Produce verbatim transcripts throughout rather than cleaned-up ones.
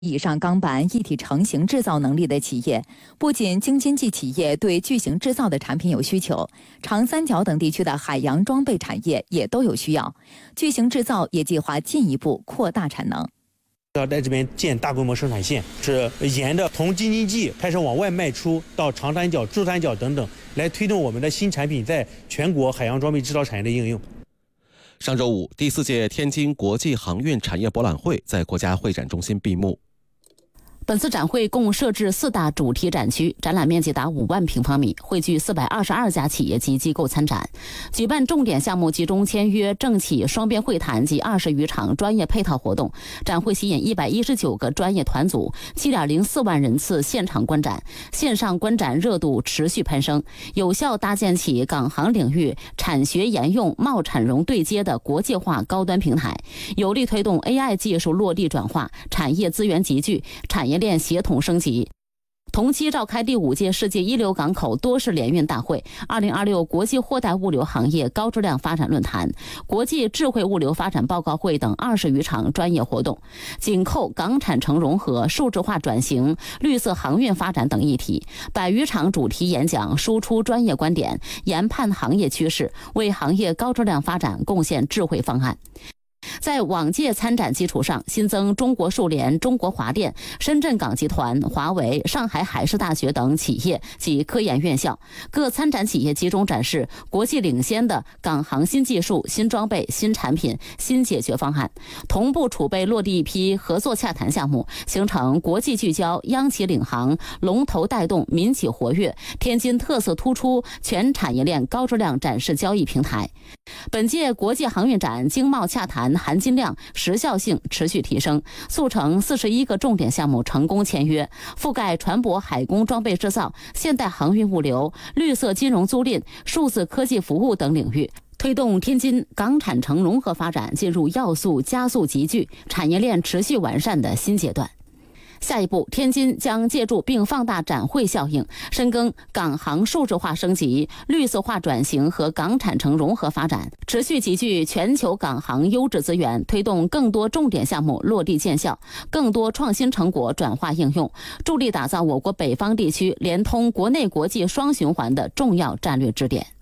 以上钢板一体成型制造能力的企业，不仅京津冀企业对巨型制造的产品有需求，长三角等地区的海洋装备产业也都有需要。巨型制造也计划进一步扩大产能。 要在这边建大规模生产线，是沿着从京津冀开始往外卖出到长三角、珠三角等等，来推动我们的新产品在全国海洋装备制造产业的应用。 上周五，第四届天津国际航运产业博览会在国家会展中心闭幕。 本次展会共设置四大主题展区，展览面积达五万平方米，汇聚四百二十二家企业及机构参展。举办重点项目集中签约、政企双边会谈及二十余场专业配套活动。展会吸引一百一十九个专业团组，七点零四万人次现场观展，线上观展热度持续攀升，有效搭建起港航领域产学研用、贸产融对接的国际化高端平台，有力推动 A I 技术落地转化、产业资源集聚、产业链协同升级。同期召开第五届世界一流港口多式联运大会、二零二六国际货代物流行业高质量发展论坛、国际智慧物流发展报告会等二十余场专业活动，紧扣港产城融合、数字化转型、绿色航运发展等议题，百余场主题演讲，输出专业观点，研判行业趋势，为行业高质量发展贡献智慧方案。在往届参展基础上，新增中国数联、中国华电、深圳港集团、华为、上海海事大学等企业及科研院校。各参展企业集中展示国际领先的港航新技术、新装备、新产品、新解决方案，同步储备落地一批合作洽谈项目，形成国际聚焦、央企领航、龙头带动、民企活跃、天津特色突出全产业链高质量展示交易平台。本届国际航运展经贸洽谈含金量、时效性持续提升，促成四十一个重点项目成功签约，覆盖船舶海工装备制造、现代航运物流、绿色金融租赁、数字科技服务等领域，推动天津港产城融合发展进入要素加速集聚、产业链持续完善的新阶段。下一步，天津将借助并放大展会效应，深耕港航数字化升级、绿色化转型和港产城融合发展，持续集聚全球港航优质资源，推动更多重点项目落地见效，更多创新成果转化应用，助力打造我国北方地区联通国内国际双循环的重要战略支点。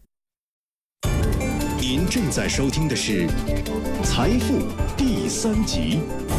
您正在收听的是《财富》第三集。